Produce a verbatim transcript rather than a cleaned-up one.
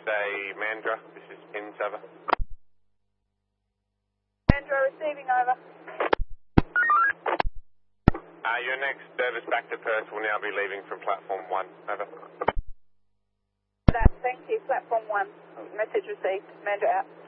Day, Mandra. This is Pins, over. Mandra receiving, over. Uh, your next service back to Perth will now be leaving from platform one, over. That, thank you, platform one. Message received. Mandra out.